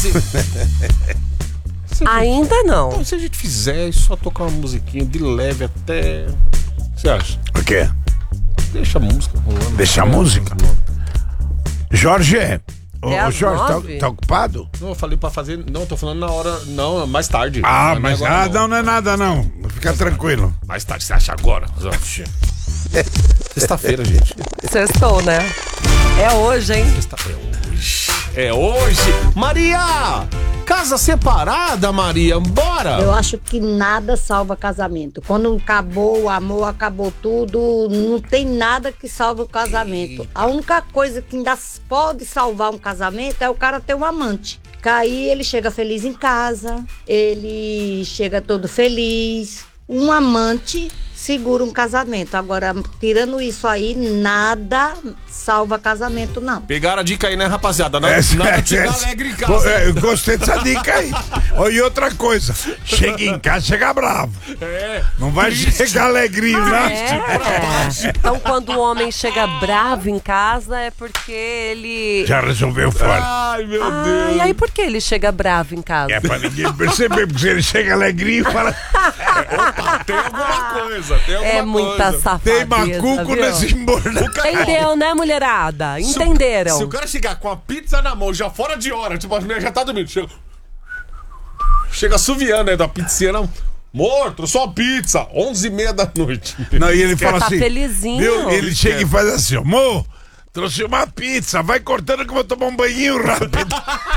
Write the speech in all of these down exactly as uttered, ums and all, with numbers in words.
Ainda não. Então, se a gente fizer e só tocar uma musiquinha de leve até... O que você acha? O quê? Deixa a música rolando. Deixa a música. Jorge, ô, É às Jorge, tá, nove? tá ocupado? Não, eu falei pra fazer... Não, tô falando na hora... Não, mais tarde. Ah, Não é mas agora, ah, não, não é nada não. Fica tranquilo. Mais tarde, você acha agora? Sexta-feira, gente. Sextou, né? É hoje, hein? Sexta-feira. É hoje. É hoje. Maria! Casa separada, Maria. Bora! Eu acho que nada salva casamento. Quando acabou o amor, acabou tudo, não tem nada que salve o casamento. A única coisa que ainda pode salvar um casamento é o cara ter um amante. Que aí ele chega feliz em casa, ele chega todo feliz. Um amante segura um casamento. Agora, tirando isso aí, nada salva casamento, não. Pegaram a dica aí, né, rapaziada? Não, É, nada é, de chegar é, alegre em Pô, casa. é, eu gostei dessa dica aí. Oh, e outra coisa, chega em casa, chega bravo. É. Não vai Triste. chegar alegrinho, né? É. Então, quando o homem chega bravo em casa, é porque ele... Já resolveu fora. Ai, meu Ah, Deus. e aí por que ele chega bravo em casa? É pra ninguém perceber, porque se ele chega alegrinho e fala. Opa, tem alguma coisa, tem alguma É muita coisa. safadeza, Tem macuco viu? nesse embornado. Entendeu, né, mulherada? Se o- Entenderam? Se o cara chegar com a pizza na mão, já fora de hora, tipo, a mulher já tá dormindo, chega... Chega assoviando aí da pizzinha, não... Amor, trouxe uma pizza, onze e meia da noite. Não, e ele fala Tá assim. felizinho. Viu? Ele chega e faz assim, amor, trouxe uma pizza, vai cortando que eu vou tomar um banhinho rápido.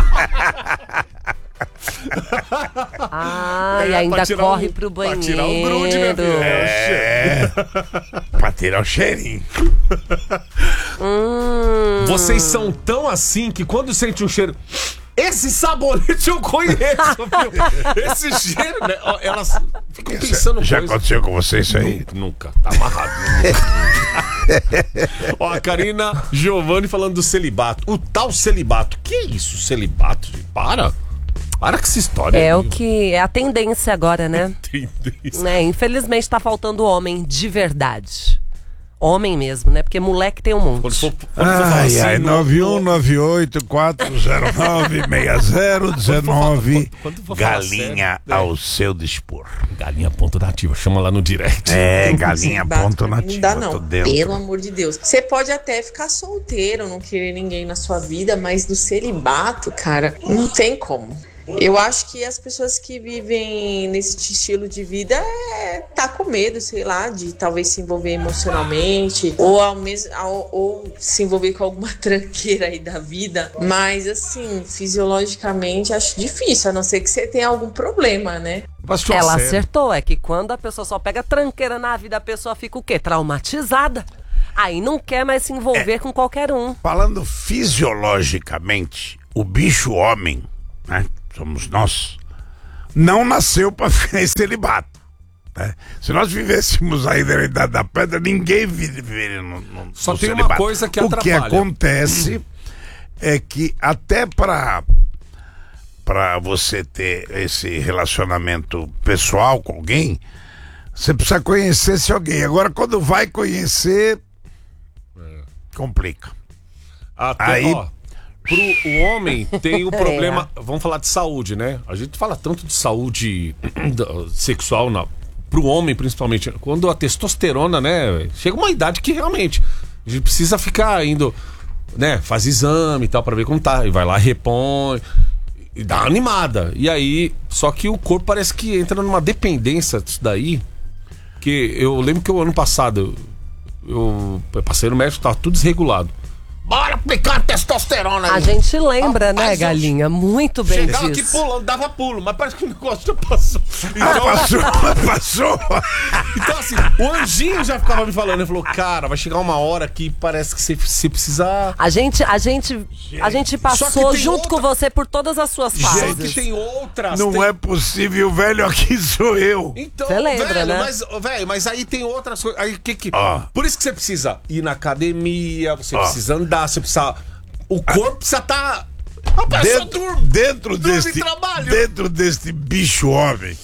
Ah, e É, ainda pra tirar corre um- pro pra banheiro. tirar um grude, minha filha. É. Pra tirar o cheirinho. Hum. Vocês são tão assim que quando sente um cheiro... Esse sabonete eu conheço, viu? Esse cheiro, né? Ó, elas ficam pensando Já coisa. aconteceu com você isso aí? Nunca, tá amarrado. Ó, a Karina Giovanni falando do celibato. O tal celibato. Que é isso, celibato? Gente? Para. Para com essa história. É aí. o que é a tendência agora, né? Tendência. né? Infelizmente tá faltando homem de verdade. Homem mesmo, né? Porque moleque tem um monte. Quando for, quando for falar Ai, assim, ai, no- nove um nove oito quatro zero nove seis zero um nove. Quando for falar Galinha sério, ao seu dispor. Galinha ponto nativa, chama lá no direct. É, galinha ponto Não nativa. dá tô não, dentro. pelo amor de Deus. Você pode até ficar solteiro, não querer ninguém na sua vida, mas do celibato, cara, não tem como. Eu acho que as pessoas que vivem nesse estilo de vida é, tá com medo, sei lá, de talvez se envolver emocionalmente ou, ao mesmo, ao, ou se envolver com alguma tranqueira aí da vida. Mas assim, fisiologicamente acho difícil, a não ser que você tenha algum problema, né? Mas, uma Ela série. acertou, é que quando a pessoa só pega tranqueira na vida, a pessoa fica o quê? Traumatizada. Aí não quer mais se envolver com qualquer um. Falando fisiologicamente, o bicho homem, né? Somos nós, não nasceu para ficar em celibato. Né? Se nós vivêssemos ainda na Idade da Pedra, ninguém viveria no, no Só no tem uma celibato. coisa que O que atrapalha. acontece é que até para para você ter esse relacionamento pessoal com alguém, você precisa conhecer esse alguém. Agora, quando vai conhecer, complica. Até, Aí- ó, pro o homem tem o problema, vamos falar de saúde, né? A gente fala tanto de saúde da- sexual na, pro homem, principalmente. Quando a testosterona, né? Chega uma idade que realmente a gente precisa ficar indo, né? Faz exame e tal pra ver como tá. E vai lá, repõe. E dá uma animada. E aí, só que o corpo parece que entra numa dependência disso daí. Que eu lembro que o ano passado eu, eu passei no médico, tava tudo desregulado. Bora aplicar testosterona aí. A gente lembra, né, Rapaz, eu Galinha? Muito bem Chegava aqui disso. pulando, dava pulo, mas parece que o negócio já passou. Ah, Então, passou, passou. então, assim, o anjinho já ficava me falando, ele falou, cara, vai chegar uma hora que parece que você, você precisa... A gente, a gente, a gente Só que passou tem junto outra- com você por todas as suas Só fases. que tem outras. Não tem... é possível, velho, aqui sou eu. Então, Você lembra, velho, né? mas, velho, mas aí tem outras coisas. Aí, que, que... Ó. Por isso que você precisa ir na academia, você Ó. precisa andar, você precisa... O corpo precisa estar... A pessoa Dentro, durma. dentro, durma deste, em trabalho. dentro deste bicho homem,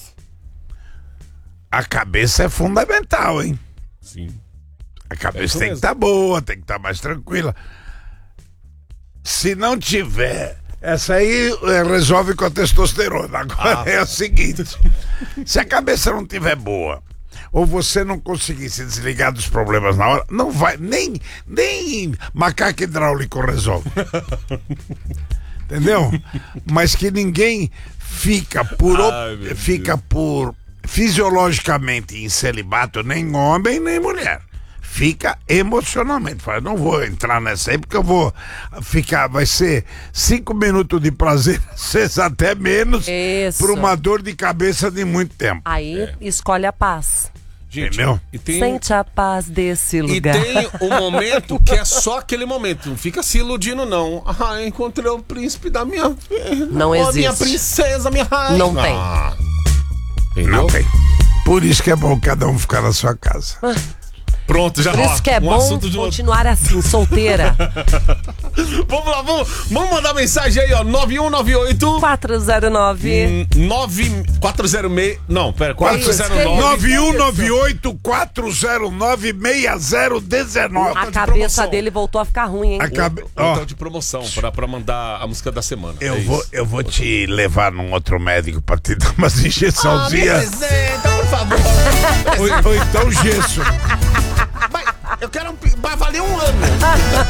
a cabeça é fundamental, hein? Sim. A É cabeça isso tem que mesmo. estar boa, tem que estar mais tranquila. Se não tiver Essa aí é, resolve com a testosterona. Agora ah. é o seguinte: se a cabeça não tiver boa, ou você não conseguir se desligar dos problemas na hora, não vai, nem, nem macaco hidráulico resolve. Entendeu? Mas que ninguém fica por, Ai, fica por fisiologicamente em celibato, nem homem, nem mulher. Fica emocionalmente. Fala, não vou entrar nessa aí porque eu vou ficar, vai ser cinco minutos de prazer, às vezes até menos, por uma dor de cabeça de muito tempo. Aí é. escolhe a paz. Gente, Entendeu? E tem... Sente a paz desse lugar. E tem um momento que é só aquele momento. Não fica se iludindo, não. Ah, encontrei o príncipe da minha... Não oh, existe. Minha princesa, minha rainha. Não tem. Ah, entendeu? Não tem. Por isso que é bom cada um ficar na sua casa. Ah. Pronto, já. Por isso ó, que é um bom assunto de continuar assim, solteira. Vamos lá, vamos, vamos mandar mensagem aí, ó. nove um nove oito quatro zero nove nove quatro zero seis. Não, pera, quatro zero nove nove um nove oito quatro zero nove seis zero um nove. A cabeça dele voltou a ficar ruim, hein? A cabe... O, oh. o de promoção pra, pra mandar a música da semana. Eu, é vou, eu vou te levar num outro médico pra te dar umas injeçãozinhas. Ah, por favor. ou, ou então gesso. Vai, eu quero um, vai valer um ano.